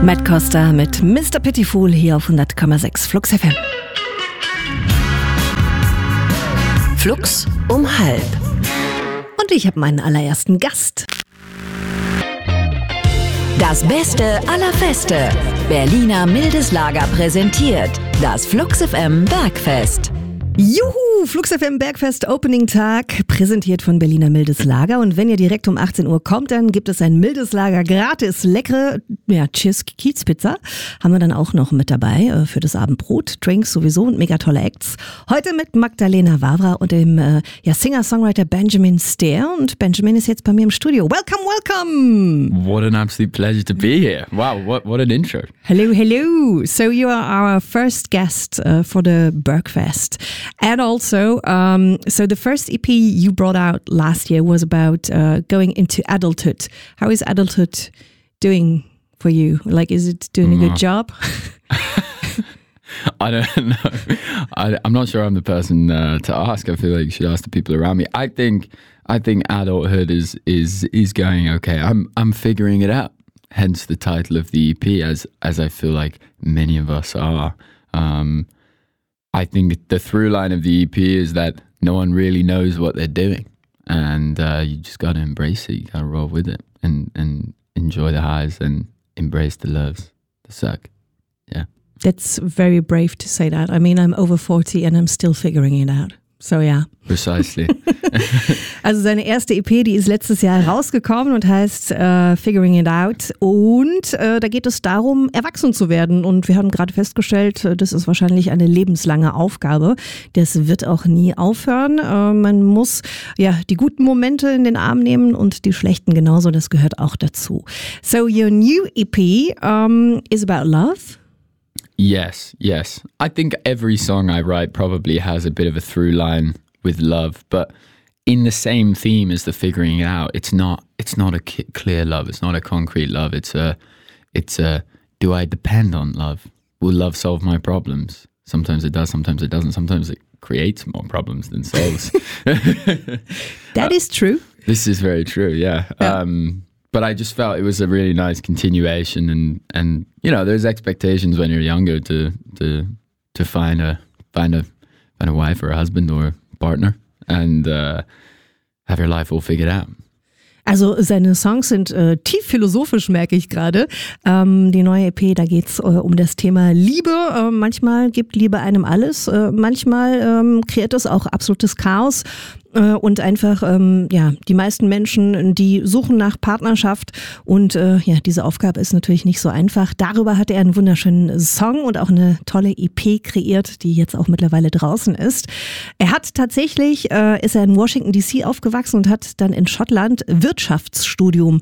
Matt Costa mit Mr. Pitiful hier auf 100,6 Flux FM. Flux um halb. Und ich habe meinen allerersten Gast. Das Beste aller Feste. Berliner Mildes Lager präsentiert das Flux FM Bergfest. Juhu, Flux FM Bergfest Opening Tag, präsentiert von Berliner Mildes Lager. Und wenn ihr direkt um 18 Uhr kommt, dann gibt es ein Mildes Lager gratis. Leckere, Cheers Kiezpizza haben wir dann auch noch mit dabei für das Abendbrot. Drinks sowieso und mega tolle Acts. Heute mit Magdalena Wawra und dem Singer-Songwriter Benjamin Stair. Und Benjamin ist jetzt bei mir im Studio. Welcome, welcome! What an absolute pleasure to be here. Wow, what an intro. Hello, hello. So you are our first guest for the Bergfest. And also, so the first EP you brought out last year was about going into adulthood. How is adulthood doing for you? Like, is it doing a good job? I don't know. I'm not sure I'm the person to ask. I feel like you should ask the people around me. I think adulthood is going okay. I'm figuring it out. Hence the title of the EP, as I feel like many of us are. I think the through line of the EP is that no one really knows what they're doing, and you just got to embrace it. You got to roll with it and enjoy the highs and embrace the lows, the suck. Yeah. That's very brave to say that. I mean, I'm over 40 and I'm still figuring it out. So ja. Precisely. Also seine erste EP, die ist letztes Jahr rausgekommen und heißt Figuring It Out. Und da geht es darum, erwachsen zu werden. Und wir haben gerade festgestellt, das ist wahrscheinlich eine lebenslange Aufgabe. Das wird auch nie aufhören. Man muss ja die guten Momente in den Arm nehmen und die schlechten genauso. Das gehört auch dazu. So your new EP is about love. Yes. I think every song I write probably has a bit of a through line with love, but in the same theme as the figuring it out. It's not a clear love. It's not a concrete love. It's a do I depend on love? Will love solve my problems? Sometimes it does, sometimes it doesn't. Sometimes it creates more problems than solves. That is true. This is very true, yeah. But I just felt it was a really nice continuation, and you know, there's expectations when you're younger to find a wife or a husband or a partner and have your life all figured out. Also seine Songs sind tief philosophisch, merke ich gerade. Die neue EP, da geht's um das Thema Liebe. Manchmal gibt Liebe einem alles, manchmal kreiert es auch absolutes Chaos. Und einfach, die meisten Menschen, die suchen nach Partnerschaft und diese Aufgabe ist natürlich nicht so einfach. Darüber hat er einen wunderschönen Song und auch eine tolle EP kreiert, die jetzt auch mittlerweile draußen ist. Er hat tatsächlich, ist er in Washington DC aufgewachsen und hat dann in Schottland Wirtschaftsstudium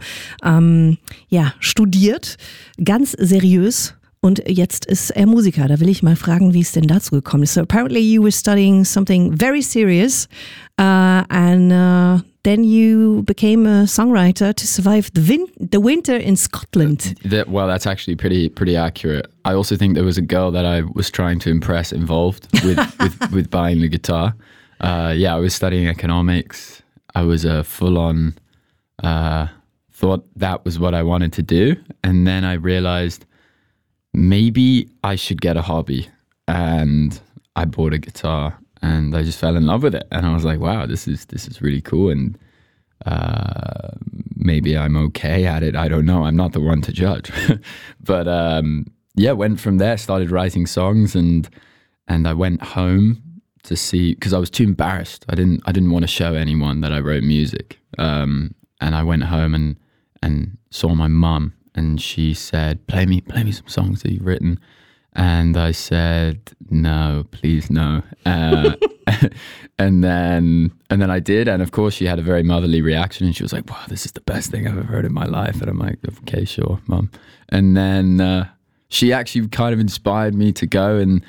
studiert, ganz seriös. Und jetzt ist er Musiker. Da will ich mal fragen, wie es denn dazu gekommen ist. So apparently you were studying something very serious and then you became a songwriter to survive the winter in Scotland. Well, that's actually pretty accurate. I also think there was a girl that I was trying to impress involved with buying the guitar. I was studying economics. I was full-on thought that was what I wanted to do. And then I realized maybe I should get a hobby, and I bought a guitar and I just fell in love with it, and I was like, wow, this is really cool, and maybe I'm okay at it. I don't know. I'm not the one to judge. But went from there, started writing songs, and I went home to see, because I was too embarrassed. I didn't want to show anyone that I wrote music. And I went home and saw my mum. And she said, play me some songs that you've written. And I said, no, please no. And then I did. And of course she had a very motherly reaction. And she was like, wow, this is the best thing I've ever heard in my life. And I'm like, okay, sure, Mum. And then she actually kind of inspired me to go and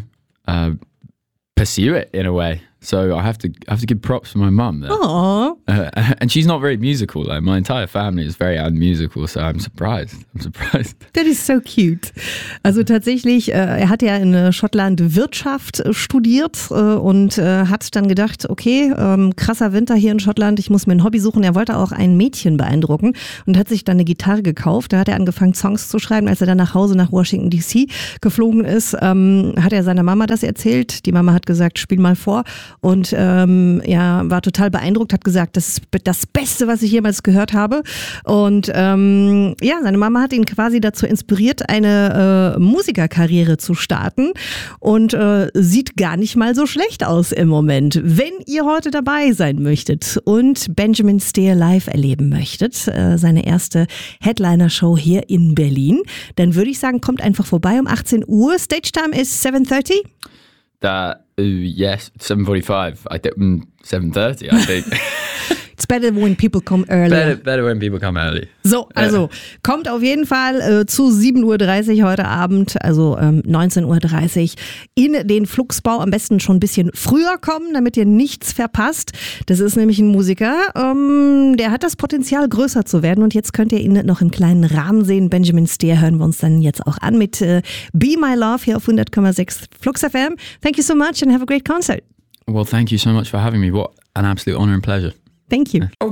pursue it in a way. So I have to give props to my mum there. Aww. And she's not very musical. Like my entire family is very unmusical, so I'm surprised. That is so cute. Also tatsächlich, er hat ja in Schottland Wirtschaft studiert und hat dann gedacht, okay, krasser Winter hier in Schottland, ich muss mir ein Hobby suchen. Er wollte auch ein Mädchen beeindrucken und hat sich dann eine Gitarre gekauft. Da hat er angefangen, Songs zu schreiben. Als er dann nach Hause nach Washington DC geflogen ist, hat er seiner Mama das erzählt. Die Mama hat gesagt, spiel mal vor. Und war total beeindruckt, hat gesagt, das ist das Beste, was ich jemals gehört habe. Und seine Mama hat ihn quasi dazu inspiriert, eine Musikerkarriere zu starten und sieht gar nicht mal so schlecht aus im Moment. Wenn ihr heute dabei sein möchtet und Benjamin Steer live erleben möchtet, seine erste Headliner-Show hier in Berlin, dann würde ich sagen, kommt einfach vorbei um 18 Uhr. Stage time is 7:30? Yes, 7:45. 7:30, I think. It's better when people come early. Better when people come early. So, also kommt auf jeden Fall zu 7:30 Uhr heute Abend, also 19:30 Uhr in den Fluxbau. Am besten schon ein bisschen früher kommen, damit ihr nichts verpasst. Das ist nämlich ein Musiker, der hat das Potenzial, größer zu werden. Und jetzt könnt ihr ihn noch im kleinen Rahmen sehen. Benjamin Steer hören wir uns dann jetzt auch an mit Be My Love hier auf 100,6 Flux FM. Thank you so much and have a great concert. Well, thank you so much for having me. What an absolute honor and pleasure. Thank you. Oh.